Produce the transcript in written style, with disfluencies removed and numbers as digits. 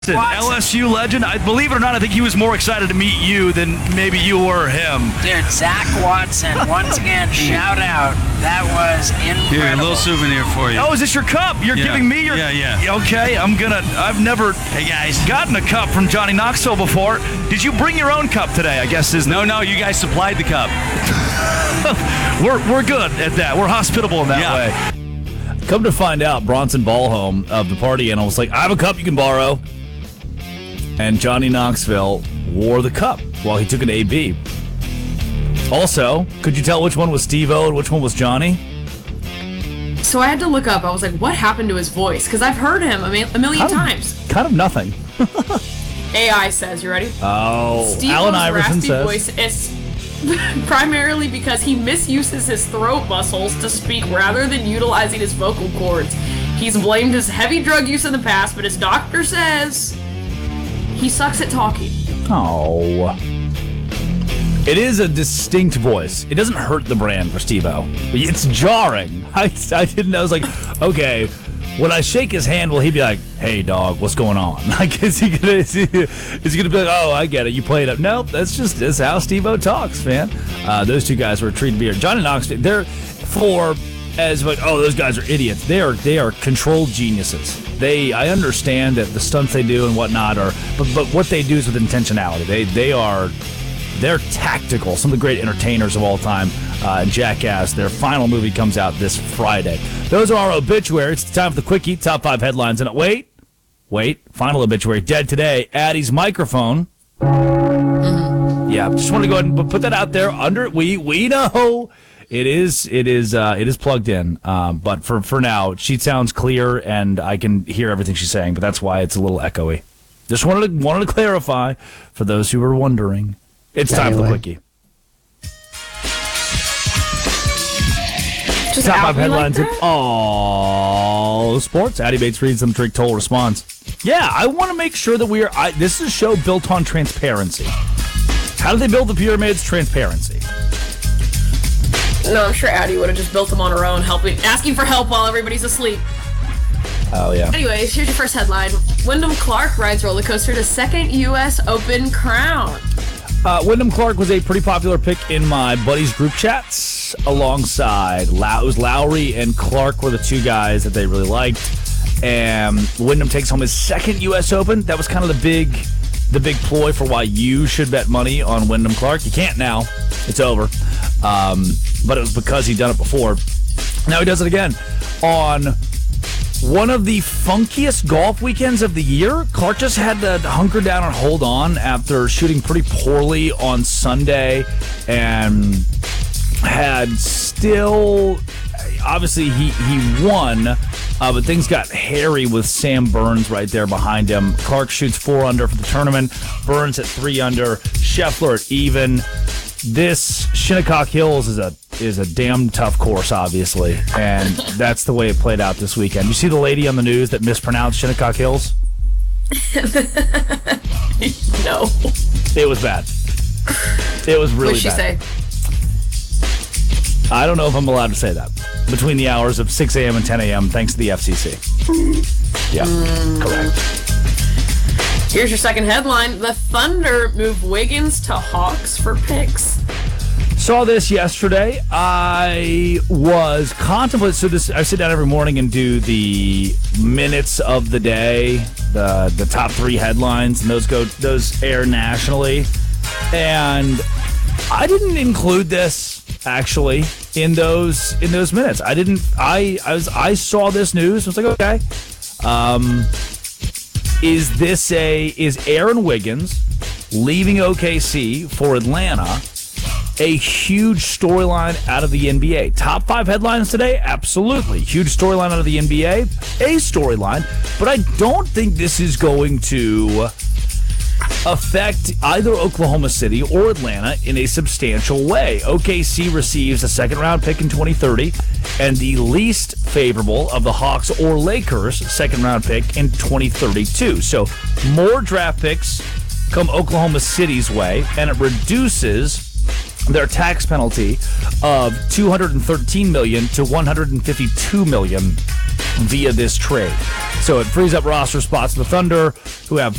LSU legend. Believe it or not, I think he was more excited to meet you than maybe you were him. Dude, Zach Watson, once again, shout out. That was incredible. Here, a little souvenir for you. Oh, is this your cup? You're giving me your... Yeah. Okay, I've never gotten a cup from Johnny Knoxville before. Did you bring your own cup today, I guess? No, you guys supplied the cup. We're good at that. We're hospitable in that way. Come to find out, Bronson Ballholm of the Party Animal was like, I have a cup you can borrow. And Johnny Knoxville wore the cup while he took an AB. Also, could you tell which one was Steve-O and which one was Johnny? So I had to look up. I was like, what happened to his voice? Because I've heard him a million times. Kind of nothing. AI says, you ready? Oh, Steve-O's Allen Iverson raspy says. voice is primarily because he misuses his throat muscles to speak rather than utilizing his vocal cords. He's blamed his heavy drug use in the past, but his doctor says he sucks at talking. Oh. It is a distinct voice. It doesn't hurt the brand for Steve-O. It's jarring. I didn't know. I was like, okay, when I shake his hand, will he be like, hey, dog, what's going on? Like, is he gonna be like, oh, I get it, you played up. Nope, that's how Steve-O talks, man. Those two guys were a treat to be here. Johnny Knoxville, they're as like, oh, those guys are idiots. They are controlled geniuses. I understand that the stunts they do and whatnot but what they do is with intentionality. They're tactical. Some of the great entertainers of all time. Jackass, their final movie comes out this Friday. Those are our obituaries. It's time for the Quickie, top 5 headlines. And wait, final obituary. Dead today. Addie's microphone. Yeah, just want to go ahead and put that out there. We know it is plugged in. But for now, she sounds clear and I can hear everything she's saying. But that's why it's a little echoey. Just wanted to clarify for those who were wondering. It's time for the Quickie. Just top 5 headlines like in all sports. Addie Bates reads them. Drake Toll responds. Yeah, I want to make sure that this is a show built on transparency. How do they build the pyramids? Transparency. No, I'm sure Addie would have just built them on her own, asking for help while everybody's asleep. Oh, yeah. Anyways, here's your first headline. Wyndham Clark rides roller coaster to second U.S. Open crown. Wyndham Clark was a pretty popular pick in my buddies' group chats alongside Lowry and Clark were the two guys that they really liked. And Wyndham takes home his second U.S. Open. That was kind of the big ploy for why you should bet money on Wyndham Clark. You can't now. It's over. But it was because he'd done it before. Now he does it again. On one of the funkiest golf weekends of the year, Clark just had to hunker down and hold on after shooting pretty poorly on Sunday and had still... Obviously, he won, but things got hairy with Sam Burns right there behind him. Clark shoots 4 under for the tournament. Burns at 3 under. Scheffler at even. This Shinnecock Hills is a damn tough course, obviously, and that's the way it played out this weekend. You see the lady on the news that mispronounced Shinnecock Hills? No. It was bad. It was really bad. What'd she say? I don't know if I'm allowed to say that. Between the hours of 6 a.m. and 10 a.m., thanks to the FCC. Yeah, correct. Here's your second headline. The Thunder move Wiggins to Hawks for picks. Saw this yesterday. I was contemplating. So I sit down every morning and do the minutes of the day, the top 3 headlines, and those air nationally. And I didn't include this actually in those minutes. I saw this news. I was like, okay. Is Aaron Wiggins leaving OKC for Atlanta a huge storyline out of the NBA? Top 5 headlines today? Absolutely. Huge storyline out of the NBA? A storyline. But I don't think this is going to affect either Oklahoma City or Atlanta in a substantial way. OKC receives a second-round pick in 2030 and the least favorable of the Hawks or Lakers second-round pick in 2032. So more draft picks come Oklahoma City's way, and it reduces their tax penalty of $213 million to $152 million via this trade. So it frees up roster spots for the Thunder, who have